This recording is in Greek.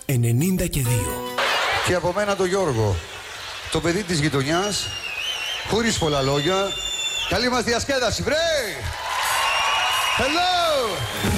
92. Και από μένα το Γιώργο, το παιδί της γειτονιάς, χωρίς πολλά λόγια. Καλή μας διασκέδαση, βρε! Hello!